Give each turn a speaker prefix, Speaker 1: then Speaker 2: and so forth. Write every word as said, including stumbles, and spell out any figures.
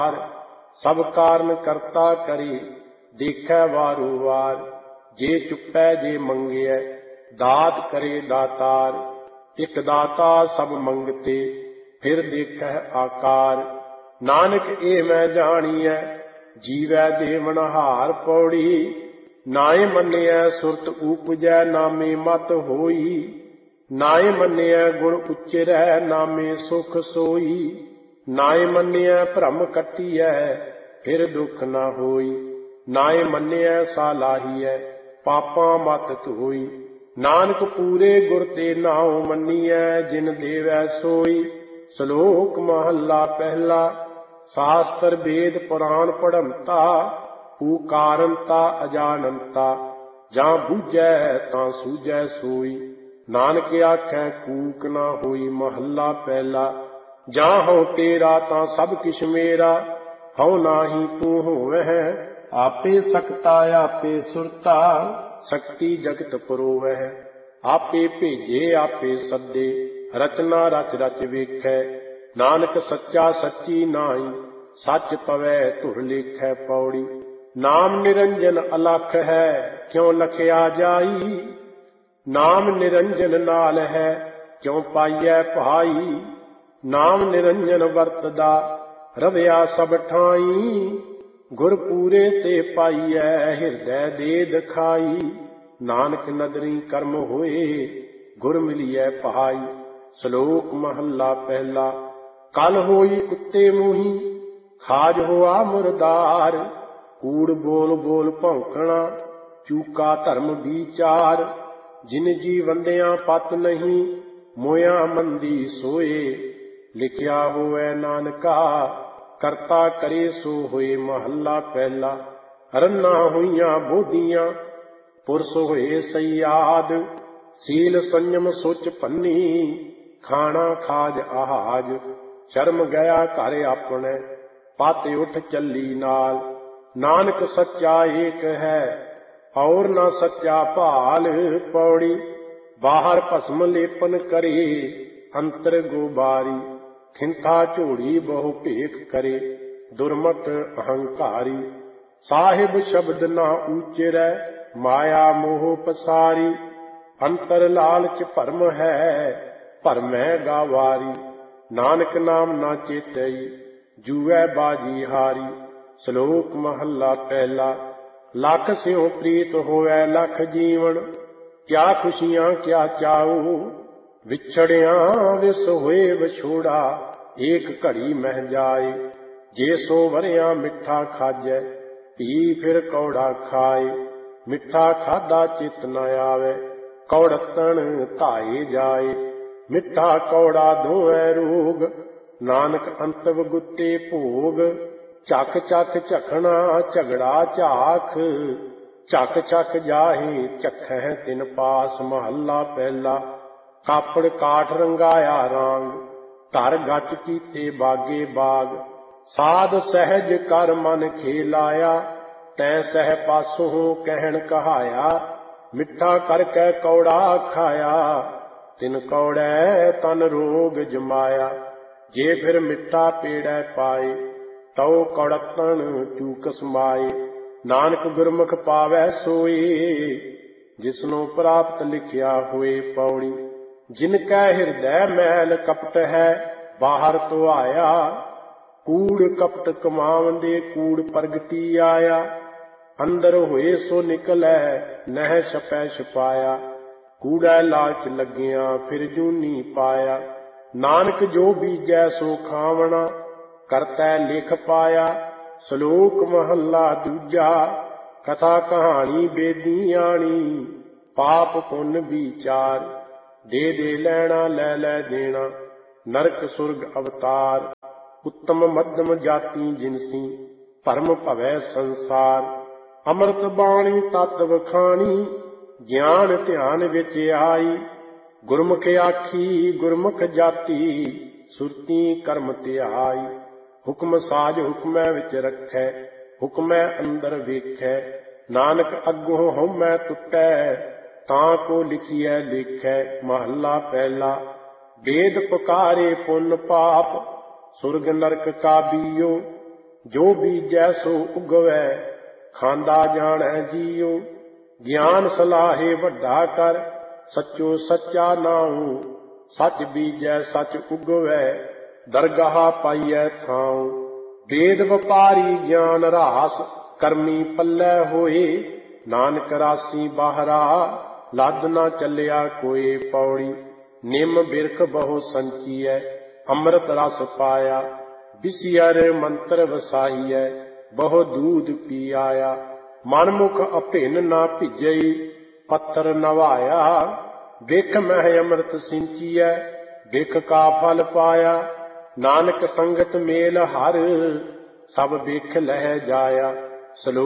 Speaker 1: सब कारण करता करे देखै वारो वार। जे चुपै जे मंगै दात करे दातार। एक दाता सब मंगते फिर देखै आकार। नानक ए मैं जानियै जीवै देवनहार। पौड़ी नाए मन्नियै सुरत उपजै नामे मत होई। नाए मन्नियै गुण उच्चरै नामे सुख सोई। नाए मन्नियै भ्रम कटियै फिर दुख न होई। नाए मन्नियै सालाहियै पापां मत धोई। नानक पूरे गुर ते नाउ मन्नियै जिन देवै सोई। ਸ਼ਲੋਕ ਮਹੱਲਾ ਪਹਿਲਾ। ਸ਼ਾਸਤਰ ਵੇਦ ਪੁਰਾਣ ਪੜ੍ਹੰਤਾ ਊਕਾਰੰਤਾ ਅਜਾਨੰਤਾ। ਜਾਂ ਬੂਝੈ ਤਾਂ ਸੂਝੈ ਸੋਈ ਨਾਨਕ ਆਖੈ ਕੂਕ ਨਾ ਹੋਈ। ਮਹੱਲਾ ਪਹਿਲਾ। ਜਾਂ ਹਉ ਤੇਰਾ ਤਾਂ ਸਭ ਕਿਛ ਮੇਰਾ ਹਉ ਨਾਹੀ ਤੂੰ ਹੋਵਹਿ। ਆਪੇ ਸਕਤਾ ਆਪੇ ਸੁਰਤਾ ਸ਼ਕਤੀ ਜਗਤ ਪਰੋਵਹਿ। ਆਪੇ ਭੇਜੇ ਆਪੇ ਸੱਦੇ ਰਚਨਾ ਰਚ ਰਚ ਵੇਖੈ। ਨਾਨਕ ਸੱਚਾ ਸੱਚੀ ਨਾਹੀ ਸੱਚ ਪਵੈ ਧੁਰ ਲੇਖੈ। ਪੌੜੀ ਨਾਮ ਨਿਰੰਜਨ ਅਲਖ ਹੈ ਕਿਉ ਲਖਿਆ ਜਾਈ। ਨਾਮ ਨਿਰੰਜਨ ਨਾਲ ਹੈ ਕਿਉ ਪਾਈਐ ਭਾਈ। ਨਾਮ ਨਿਰੰਜਨ ਵਰਤਦਾ ਰਵਿਆ ਸਭ ਠਾਈ। ਗੁਰ ਪੂਰੇ ਤੇ ਪਾਈਐ ਹਿਰਦੈ ਦੇ ਦਿਖਾਈ। ਨਾਨਕ ਨਦਰੀ ਕਰਮ ਹੋਏ ਗੁਰ ਮਿਲੀਐ ਭਾਈ। ਸ਼ਲੋਕ ਮਹੱਲਾ ਪਹਿਲਾ। ਕਲ ਹੋਈ ਕੁੱਤੇ ਮੂੰਹੀ ਖਾਜ ਹੋਆ ਮੁਰਦਾਰ। ਕੂੜ ਬੋਲ ਬੋਲ ਭੌਂਕਣਾ ਚੂਕਾ ਧਰਮ ਵਿਚਾਰ। ਜਿਨ ਜੀ ਵੰਦਿਆਂ ਪਤ ਨਹੀਂ ਮੋਇਆ ਮੰਦੀ ਸੋਏ। ਲਿਖਿਆ ਹੋਵੇ ਨਾਨਕਾ ਕਰਤਾ ਕਰੇ ਸੋ ਹੋਏ। ਮਹੱਲਾ ਪਹਿਲਾ। ਰੰਨਾ ਹੋਈਆਂ ਬੋਧੀਆਂ ਪੁਰਸ ਹੋਏ ਸਯਾਦ। ਸੀਲ ਸੰਜਮ ਸੁਚ ਭੰਨੀ ਖਾਣਾ ਖਾਜ ਆਹਾਜ। ਸ਼ਰਮ ਗਿਆ ਘਰ ਆਪਣੇ ਪਾਤੇ ਉੱਠ ਚੱਲੀ ਨਾਲ। ਨਾਨਕ ਸੱਚਾ ਏਕ ਹੈ ਔਰ ਨਾ ਸੱਚਾ ਭਾਲ। ਪੌੜੀ ਬਾਹਰ ਭਸਮ ਲੇਪਨ ਕਰੇ ਅੰਤਰ ਗੋਬਾਰੀ। ਖਿੰਥਾ ਝੋੜੀ ਬਹੁ ਭੇਖ ਕਰੇ ਦੁਰਮਤ ਅਹੰਕਾਰੀ। ਸਾਹਿਬ ਸ਼ਬਦ ਨਾ ਉਚਰੈ ਮਾਇਆ ਮੋਹ ਪਸਾਰੀ। ਅੰਤਰ ਲਾਲਚ ਭਰਮ ਹੈ ਭਰਮੈ ਗਾਵਾਰੀ। ਨਾਨਕ ਨਾਮ ਨਾ ਚੇਤਈ ਜੂਐ ਬਾਜੀ ਹਾਰੀ। ਸ਼ਲੋਕ ਮਹੱਲਾ ਪਹਿਲਾ। ਲੱਖ ਸਿਉ ਪ੍ਰੀਤ ਹੋਵੈ ਲੱਖ ਜੀਵਨ ਕਿਆ ਖੁਸ਼ੀਆਂ ਕਿਆ ਚਾਉ। ਵਿਛੜਿਆਂ ਵਿਸ ਹੋਏ ਵਿਛੋੜਾ ਏਕ ਘੜੀ ਮਹਿ ਜਾਏ। ਜੇ ਸੋ ਵਰਿਆ ਮਿੱਠਾ ਖਾਜੈ ਪੀ ਫਿਰ ਕੌੜਾ ਖਾਏ। ਮਿੱਠਾ ਖਾਧਾ ਚਿਤ ਨ ਆਵੇ ਕੌੜਤਣ ਧਾਏ ਜਾਏ। ਮਿੱਠਾ ਕੌੜਾ ਦੋਵੇਂ ਰੋਗ ਨਾਨਕ ਅੰਤਵ ਗੁੱਤੇ ਭੋਗ। ਚੱਕ ਚੱਕ ਝਖਣਾ ਝਗੜਾ ਝਾਖ ਚੱਕ ਚੱਕ ਜਾਹੇ ਝਖੈ ਤਿਨ ਪਾਸ। ਮਹੱਲਾ ਪਹਿਲਾ। ਕਾਪੜ ਕਾਠ ਰੰਗਾਇਆ ਰਾਂਗ ਧਰ ਗੱਚ ਕੀਤੇ ਬਾਗੇ ਬਾਗ। ਸਾਧ ਸਹਿਜ ਕਰ ਮਨ ਖੇਲਾਇਆ ਤੈ ਸਹਿ ਪਾਸੋਂ ਕਹਿਣ ਕਹਾਇਆ। ਮਿੱਠਾ ਕਰਕੇ ਕੌੜਾ ਖਾਇਆ ਤਿਨ ਕੌੜੈ ਤਨ ਰੋਗ ਜਮਾਇਆ। ਜੇ ਫਿਰ ਮਿੱਠਾ ਪੇੜੈ ਪਾਏ ਤਉ ਕੌੜਤਨ ਚੂਕ ਸਮਾਏ। ਨਾਨਕ ਗੁਰਮੁਖ ਪਾਵੈ ਸੋਈ ਜਿਸਨੂੰ ਪ੍ਰਾਪਤ ਲਿਖਿਆ ਹੋਏ। ਪੌੜੀ ਜਿਨ ਕੈ ਹਿਰਦੈ ਮੈਲ ਕਪਟ ਹੈ ਬਾਹਰ ਤੋਂ ਆਇਆ। ਕੂੜ ਕਪਟ ਕਮਾਵੰਦੇ ਕੂੜ ਪ੍ਰਗਟੀ ਆਇਆ। ਅੰਦਰ ਹੋਏ ਸੋ ਨਿਕਲੈ ਨਹਿ ਛਪੈ ਛਪਾਇਆ। ਕੂੜਾ ਲਾਲਚ ਲੱਗਿਆ ਫਿਰ ਜੂਨੀ ਪਾਇਆ। ਨਾਨਕ ਜੋ ਬੀਜੈ ਸੋ ਖਾਵਣਾ ਕਰਤੈ ਲਿਖ ਪਾਇਆ। ਸ਼ਲੋਕ ਮਹੱਲਾ ਦੂਜਾ। ਕਥਾ ਕਹਾਣੀ ਬੇਦੀ ਆਣੀ ਪਾਪ ਪੁੰਨ ਵਿਚਾਰ। ਦੇ ਦੇ ਲੈਣਾ ਲੈ ਲੈ ਦੇਣਾ ਨਰਕ ਸੁਰਗ ਅਵਤਾਰ। ਉੱਤਮ ਮੱਧਮ ਜਾਤੀ ਜਿਨਸੀ ਭਰਮ ਭਵੈ ਸੰਸਾਰ। ਅੰਮ੍ਰਿਤ ਬਾਣੀ ਤਤ ਵਖਾਣੀ ਗਿਆਨ ਧਿਆਨ ਵਿੱਚ ਆਈ। ਗੁਰਮੁਖ ਆਖੀ ਗੁਰਮੁਖ ਜਾਤੀ ਸੁਰਤੀ ਕਰਮ ਧਿਆਈ। ਹੁਕਮ ਸਾਜ ਹੁਕਮੈ ਵਿੱਚ ਰੱਖੈ ਹੁਕਮੈ ਅੰਦਰ ਵੇਖੈ। ਨਾਨਕ ਅੱਗੋਂ ਹਉਮੈ ਟੁੱਟੈ ਤਾਂ ਕੋ ਲਿਖੀਐ ਲੇਖੈ। ਮਹੱਲਾ ਪਹਿਲਾ। ਵੇਦ ਪੁਕਾਰੇ ਪੁੰਨ ਪਾਪ ਸੁਰਗ ਨਰਕ ਕਾ ਬੀਓ। ਜੋ ਬੀਜੈ ਸੋ ਉਗਵੈ, ਖਾਂਦਾ ਜਾਣੈ ਜੀਉ। ਗਿਆਨ ਸਲਾਹੇ ਵੱਡਾ ਕਰ, ਸੱਚੋ ਸੱਚਾ ਨਾਉ। ਸੱਚ ਬੀਜੈ ਸੱਚ ਉਗਵੈ, ਦਰਗਾਹ ਪਾਈਐ ਥਾਉ। ਵੇਦ ਵਪਾਰੀ ਗਿਆਨ ਰਾਸ, ਕਰਮੀ ਪੱਲੇ ਹੋਏ। ਨਾਨਕ ਰਾਸੀ ਬਾਹਰਾ, ਲੱਦ ਨਾ ਚੱਲਿਆ ਕੋਏ। ਪੌੜੀ ਨਿੰਮ ਬਿਰਖ ਬਹੁ ਸੰਚੀਐ, ਅੰਮ੍ਰਿਤ ਰਸ ਪਾਇਆ। ਵਿਸਿਅਰ ਮੰਤਰ ਵਸਾਈਐ, ਬਹੁ ਦੂਧ ਪੀ ਆਇਆ। ਮਨਮੁਖ ਅਭਿੰਨ ਨਾ ਭਿਜਈ, ਪੱਥਰ ਨਵਾਇਆ। ਬਿਖ ਮਹਿ ਅੰਮ੍ਰਿਤ ਸਿੰਚੀਐ, ਬਿਖ ਕਾ ਫਲ ਪਾਇਆ। ਨਾਨਕ ਸੰਗਤ ਮੇਲ ਹਰ, ਸਭ ਬਿਖ ਲਹਿ ਜਾਇਆ।